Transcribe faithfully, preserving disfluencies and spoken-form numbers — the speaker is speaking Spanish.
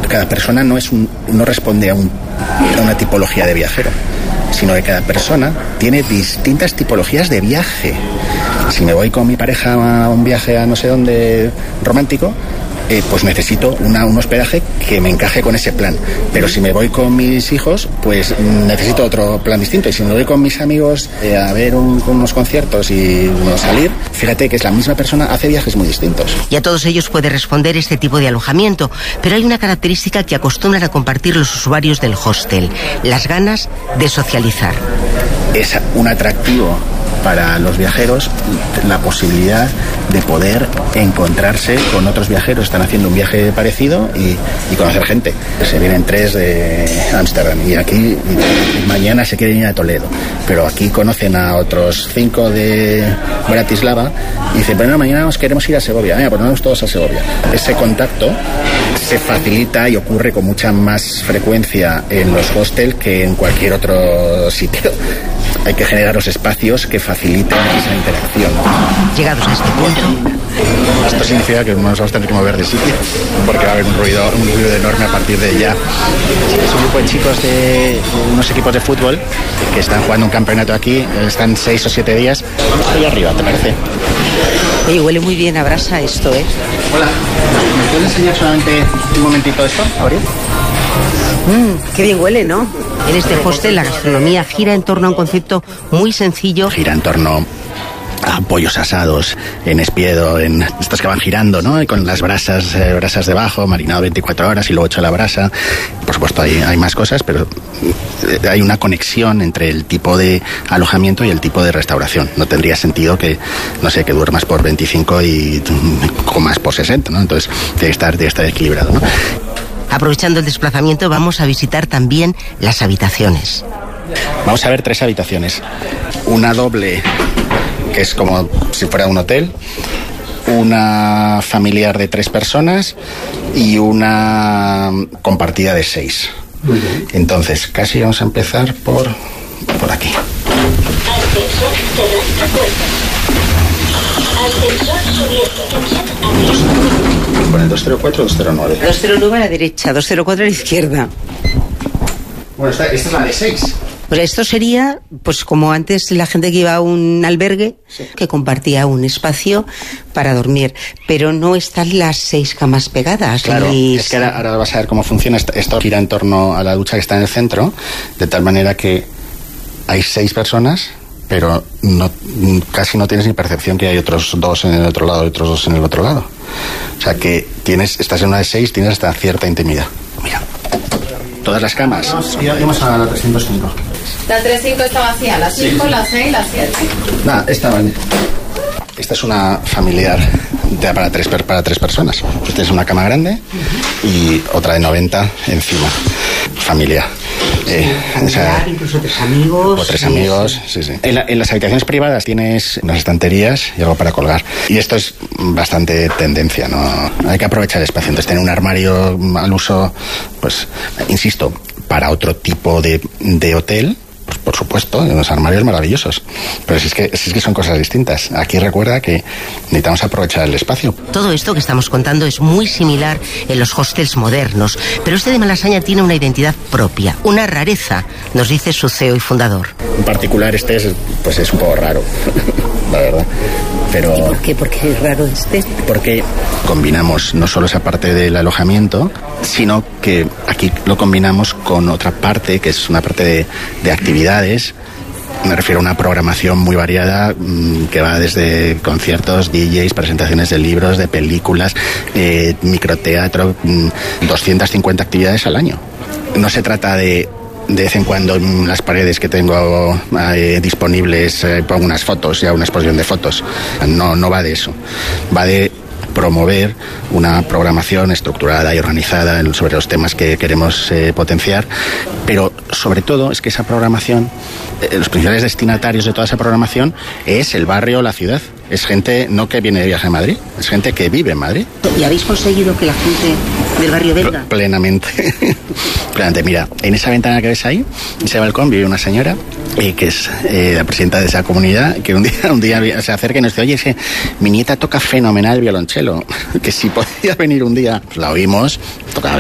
cada persona no es un, no responde a, un, a una tipología de viajero, sino que cada persona tiene distintas tipologías de viaje. Si me voy con mi pareja a un viaje a no sé dónde romántico, eh, pues necesito una, un hospedaje que me encaje con ese plan. Pero si me voy con mis hijos, pues necesito otro plan distinto. Y si me voy con mis amigos eh, a ver un, unos conciertos y no salir, fíjate que es la misma persona, hace viajes muy distintos. Y a todos ellos puede responder este tipo de alojamiento, pero hay una característica que acostumbran a compartir los usuarios del hostel: las ganas de socializar. Es un atractivo para los viajeros la posibilidad de poder encontrarse con otros viajeros. Están haciendo un viaje parecido y, y conocer gente. Se vienen tres de Ámsterdam y aquí y mañana se quieren ir a Toledo, pero aquí conocen a otros cinco de Bratislava y dicen, bueno, mañana nos queremos ir a Segovia. Venga, pues nos vamos todos a Segovia. Ese contacto se facilita y ocurre con mucha más frecuencia en los hostels que en cualquier otro sitio. Hay que generar los espacios que faciliten esa interacción. Llegados a este punto, esto significa que nos vamos a tener que mover de sitio, porque va a haber un ruido, un ruido enorme a partir de ya. Es un grupo de chicos de, de unos equipos de fútbol que están jugando un campeonato aquí, están seis o siete días. Vamos allá arriba, ¿te parece? Oye, huele muy bien a brasa esto, ¿eh? Hola, ¿me puedes enseñar solamente un momentito esto, Abril? Mmm, qué bien huele, ¿no? En este hostel la gastronomía gira en torno a un concepto muy sencillo. Gira en torno a pollos asados en espiedo, en estos que van girando, ¿no? Y con las brasas, eh, brasas debajo, marinado veinticuatro horas y luego hecho la brasa. Por supuesto hay, hay más cosas, pero hay una conexión entre el tipo de alojamiento y el tipo de restauración. No tendría sentido que, no sé, que duermas por veinticinco y comas por sesenta, ¿no? Entonces tiene que estar, tiene que estar equilibrado, ¿no? Aprovechando el desplazamiento, vamos a visitar también las habitaciones. Vamos a ver tres habitaciones. Una doble, que es como si fuera un hotel, una familiar de tres personas y una compartida de seis. Entonces, casi vamos a empezar por, por aquí. Con el dos cero cuatro o dos cero nueve. dos cero nueve a la derecha, dos cero cuatro a la izquierda. Bueno, esta, esta es la de seis. Pues esto sería, pues como antes la gente que iba a un albergue, sí, que compartía un espacio para dormir, pero no están las seis camas pegadas. Claro, y... es que ahora, ahora vas a ver cómo funciona. Esto gira en torno a la ducha que está en el centro, de tal manera que hay seis personas, pero no, casi no tienes ni percepción que hay otros dos en el otro lado y otros dos en el otro lado. O sea que tienes, estás en una de seis, tienes hasta cierta intimidad. Mira, todas las camas. Vamos a la trescientos cinco. La trescientos cinco está vacía, la cinco, sí, la seis, la siete. Nada, esta vale. Esta es una familiar de, para, tres, para tres personas. Pues tienes una cama grande y otra de noventa encima. Familia. Eh, o sea, incluso tres amigos. O tres amigos, sí, sí. En, la, en las habitaciones privadas tienes unas estanterías y algo para colgar. Y esto es bastante tendencia, ¿no? Hay que aprovechar el espacio. Entonces, tener un armario al uso, pues, insisto, para otro tipo de, de hotel, pues por supuesto, unos armarios maravillosos. Pero si es que, si es que son cosas distintas. Aquí recuerda que necesitamos aprovechar el espacio. Todo esto que estamos contando es muy similar en los hostels modernos, pero este de Malasaña tiene una identidad propia, una rareza, nos dice su C E O y fundador. En particular este es, pues es un poco raro, la verdad. Pero, ¿y por qué? ¿Por qué es raro este? Porque combinamos no solo esa parte del alojamiento, sino que aquí lo combinamos con otra parte, que es una parte de, de actividades. Me refiero a una programación muy variada mmm, que va desde conciertos, D Js, presentaciones de libros, de películas, eh, microteatro, mmm, doscientas cincuenta actividades al año. No se trata de de vez en cuando en las paredes que tengo eh, disponibles eh, pongo unas fotos, ya una exposición de fotos. No, no va de eso. Va de promover una programación estructurada y organizada sobre los temas que queremos eh, potenciar, pero sobre todo es que esa programación, eh, los principales destinatarios de toda esa programación es el barrio, la ciudad. Es gente no que viene de viaje a Madrid, es gente que vive en Madrid. ¿Y habéis conseguido que la gente del barrio venga? Plenamente. Plenamente. Mira, en esa ventana que ves ahí, en ese balcón, vive una señora eh, que es eh, la presidenta de esa comunidad, que un día, un día se acerca y nos dice, oye, ese, mi nieta toca fenomenal violonchelo, que si podía venir un día, pues la oímos, tocaba